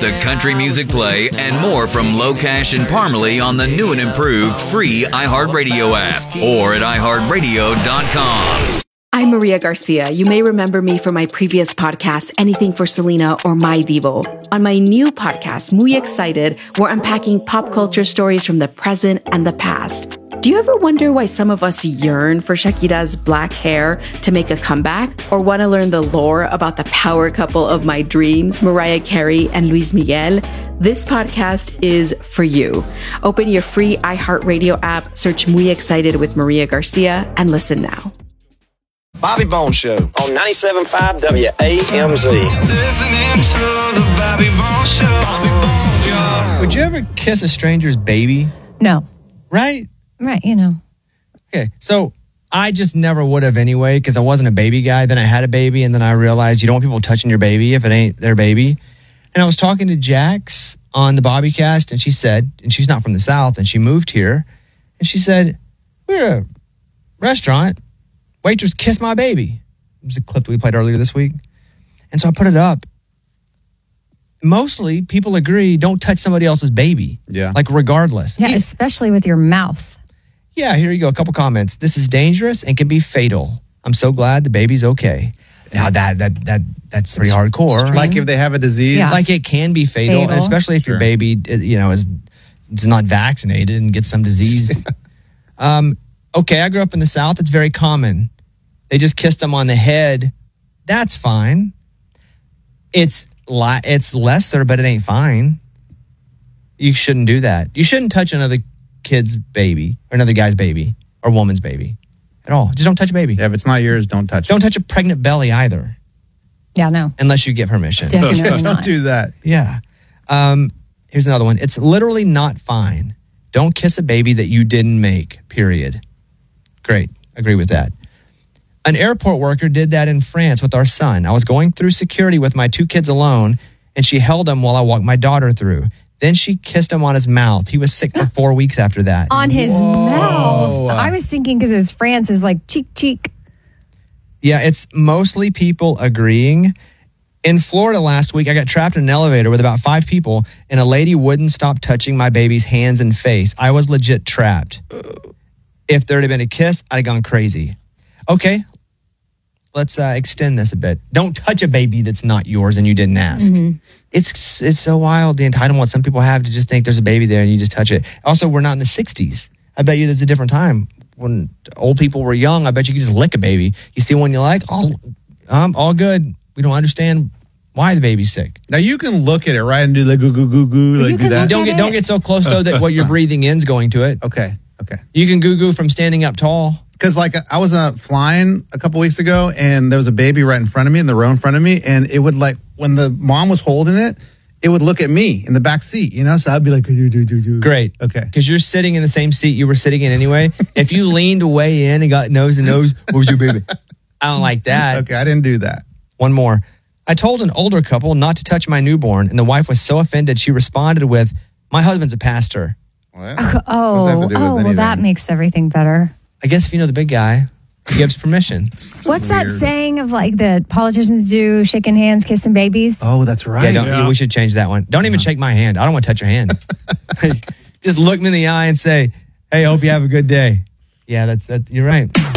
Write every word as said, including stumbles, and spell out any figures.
the country music play, and more from Locash and Parmalee on the new and improved free iHeartRadio app or at i heart radio dot com. I'm Maria Garcia. You may remember me from my previous podcast, Anything for Selena or My Divo. On my new podcast, Muy Excited, we're unpacking pop culture stories from the present and the past. Do you ever wonder why some of us yearn for Shakira's black hair to make a comeback? Or want to learn the lore about the power couple of my dreams, Mariah Carey and Luis Miguel? This podcast is for you. Open your free iHeartRadio app, search Muy Excited with Maria Garcia, and listen now. Bobby Bones Show on ninety-seven point five W A M Z. Listening to the Bobby Bones Show. Bobby Bones Show. Would you ever kiss a stranger's baby? No. Right? Right, you know. Okay, so I just never would have anyway because I wasn't a baby guy. Then I had a baby, and then I realized you don't want people touching your baby if it ain't their baby. And I was talking to Jax on the Bobbycast, and she said, and she's not from the South, and she moved here, and she said, we're a restaurant. Waitress kissed my baby. It was a clip that we played earlier this week. And so I put it up. Mostly people agree, don't touch somebody else's baby. Yeah. Like regardless. Yeah, It- especially with your mouth. yeah, here you go. A couple comments. This is dangerous and can be fatal. I'm so glad the baby's okay. Now that that that that's pretty hardcore. Like if they have a disease. Yeah. Like it can be fatal, Fatal. and especially if your Sure. baby, you know, is, is not vaccinated and gets some disease. um, okay, I grew up in the South. It's very common. They just kissed them on the head. That's fine. It's li- it's lesser, but it ain't fine. You shouldn't do that. You shouldn't touch another kid's baby or another guy's baby or woman's baby at all. Just don't touch a baby. Yeah, if it's not yours, don't touch Don't touch a pregnant belly either, Yeah, no. unless you get permission. Definitely it. Don't not. do that. Yeah. Um, here's another one. It's literally not fine. Don't kiss a baby that you didn't make, period. Great. Agree with that. An airport worker did that in France with our son. I was going through security with my two kids alone, and she held him while I walked my daughter through. Then she kissed him on his mouth. He was sick for four weeks after that. On his mouth. I was thinking because his France is like cheek, cheek. Yeah, it's mostly people agreeing. In Florida last week, I got trapped in an elevator with about five people, and a lady wouldn't stop touching my baby's hands and face. I was legit trapped. If there had been a kiss, I'd have gone crazy. Okay, let's uh, extend this a bit. Don't touch a baby that's not yours and you didn't ask. Mm-hmm. It's it's so wild, the entitlement some people have to just think there's a baby there and you just touch it. Also, we're not in the sixties. I bet you there's a different time. When old people were young, I bet you could just lick a baby. You see one you like, oh, um, all good. We don't understand why the baby's sick. Now you can look at it, right, and do the goo goo goo goo, You like do can that. look Don't at get it. don't get so close though that what you're breathing in's going to it. Okay, okay. You can goo goo from standing up tall. Because like I was uh, flying a couple weeks ago, and there was a baby right in front of me in the row in front of me, and it would like when the mom was holding it, it would look at me in the back seat, you know. So I'd be like, do do do do. Great. Okay. Because you're sitting in the same seat you were sitting in anyway. If you leaned way in and got nose to nose, where's your baby? I don't like that. Okay, I didn't do that. One more. I told an older couple not to touch my newborn, and the wife was so offended she responded with, "My husband's a pastor." What? What does that have Oh, to do with oh, well, anything? that makes everything better. I guess if you know the big guy, he gives permission. What's that weird. saying of like the politicians do shaking hands, kissing babies? Oh, that's right. Yeah, don't, we should change that one. Don't even shake my hand. I don't want to touch your hand. Just look me in the eye and say, "Hey, hope you have a good day." Yeah, that's that. You're right.